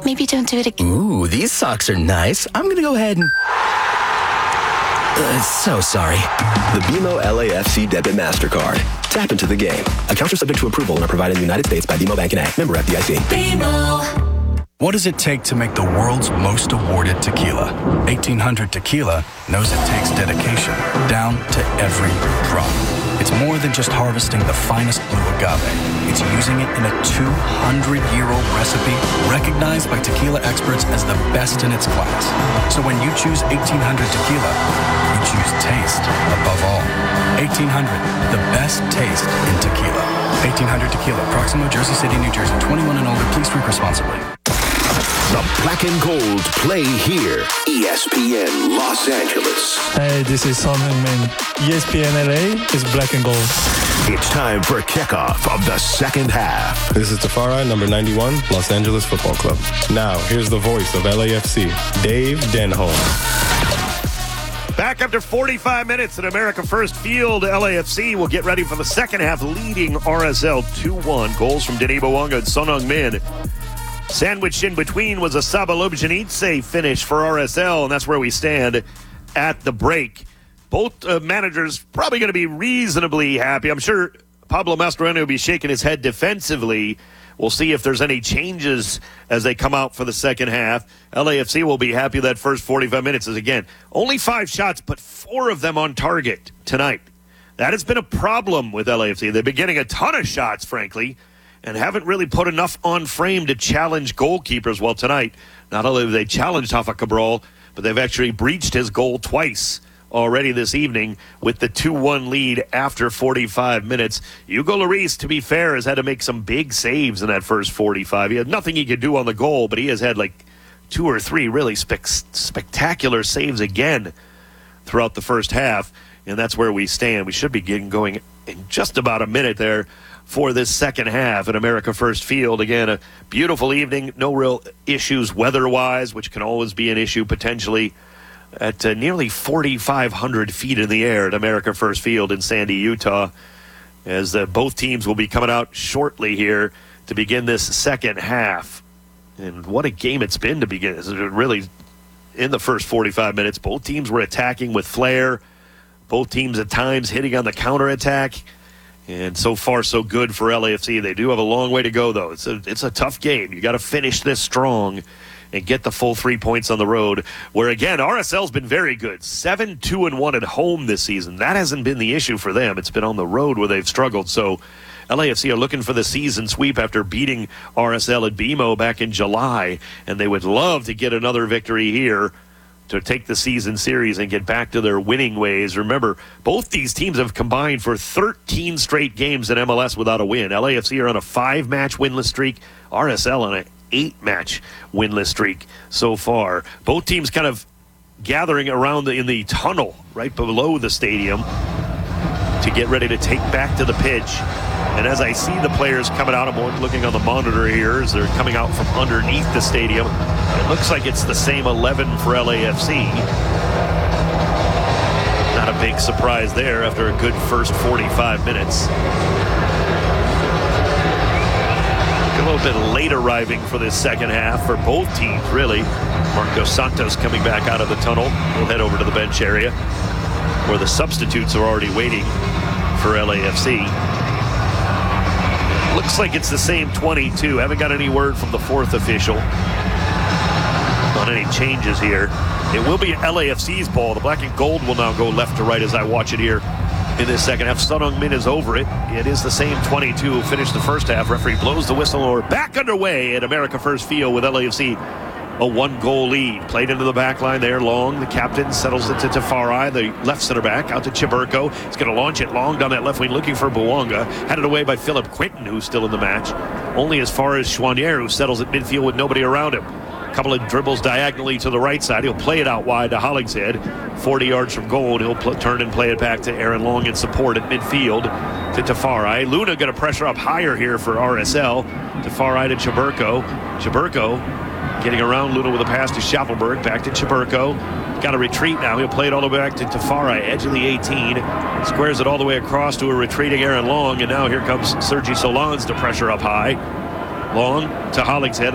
maybe don't do it again. Ooh, these socks are nice. I'm going to go ahead and... so sorry. The BMO LAFC Debit MasterCard. Tap into the game. Accounts are subject to approval and are provided in the United States by BMO Bank and A. Member FDIC. BMO. What does it take to make the world's most awarded tequila? 1800 Tequila knows it takes dedication down to every drop. It's more than just harvesting the finest blue agave. It's using it in a 200-year-old recipe recognized by tequila experts as the best in its class. So when you choose 1800 Tequila, you choose taste above all. 1800, the best taste in tequila. 1800 Tequila, Proximo, Jersey City, New Jersey. 21 and older, please drink responsibly. The Black and Gold play here. ESPN Los Angeles. Hey, this is Son Heung-min. ESPN LA is Black and Gold. It's time for kickoff of the second half. This is Tafari, number 91, Los Angeles Football Club. Now, here's the voice of LAFC, Dave Denholm. Back after 45 minutes at America First Field, LAFC will get ready for the second half, leading RSL 2-1. Goals from Denis Bouanga and Son Heung-min. Sandwiched in between was a Saba Lobjanidze finish for RSL, and that's where we stand at the break. Both managers probably going to be reasonably happy. I'm sure Pablo Mastroeni will be shaking his head defensively. We'll see if there's any changes as they come out for the second half. LAFC will be happy that first 45 minutes is, again, only 5 shots, but 4 of them on target tonight. That has been a problem with LAFC. They've been getting a ton of shots, frankly, and haven't really put enough on frame to challenge goalkeepers. Well, tonight, not only have they challenged Rafa Cabral, but they've actually breached his goal twice already this evening with the 2-1 lead after 45 minutes. Hugo Lloris, to be fair, has had to make some big saves in that first 45. He had nothing he could do on the goal, but he has had like 2 or 3 really spectacular saves again throughout the first half, and that's where we stand. We should be getting going in just about a minute there for this second half at America First Field. Again, a beautiful evening, no real issues weather-wise, which can always be an issue potentially at nearly 4,500 feet in the air at America First Field in Sandy, Utah, as both teams will be coming out shortly here to begin this second half. And what a game it's been to begin. Really, in the first 45 minutes, both teams were attacking with flair. Both teams at times hitting on the counterattack. And so far, so good for LAFC. They do have a long way to go, though. It's a tough game. You got to finish this strong and get the full 3 points on the road, where, again, RSL's been very good. 7-2-1 at home this season. That hasn't been the issue for them. It's been on the road where they've struggled. So LAFC are looking for the season sweep after beating RSL at BMO back in July, and they would love to get another victory here to take the season series and get back to their winning ways. Remember, both these teams have combined for 13 straight games in MLS without a win. LAFC are on a 5-match winless streak. RSL on an 8-match winless streak so far. Both teams kind of gathering around in the tunnel right below the stadium to get ready to take back to the pitch. And as I see the players coming out, I'm looking on the monitor here as they're coming out from underneath the stadium. It looks like it's the same 11 for LAFC. Not a big surprise there after a good first 45 minutes. A little bit late arriving for this second half for both teams, really. Marcos Santos coming back out of the tunnel. We'll head over to the bench area where the substitutes are already waiting for LAFC. Looks like it's the same 22. Haven't got any word from the fourth official on any changes here. It will be LAFC's ball. The black and gold will now go left to right as I watch it here in this second half. Son Heung-min is over it. It is the same 22 who finished the first half. Referee blows the whistle, and we're back underway at America First Field with LAFC a 1-goal lead. Played into the back line there. Long, the captain, settles it to Tafari, the left center back, out to Chiburko. He's going to launch it long down that left wing, looking for Bouanga. Had it away by Philip Quinton, who's still in the match. Only as far as Chouanier, who settles at midfield with nobody around him. A couple of dribbles diagonally to the right side. He'll play it out wide to Hollingshead. 40 yards from goal, and he'll turn and play it back to Aaron Long in support at midfield to Tafari. Luna going to pressure up higher here for RSL. Tafari to Chiburko. Chiburko getting around Luna with a pass to Schaffelberg. Back to Chiburko. Got to retreat now. He'll play it all the way back to Tafari, edge of the 18. Squares it all the way across to a retreating Aaron Long, and now here comes Sergi Solans to pressure up high. Long to Hollingshead.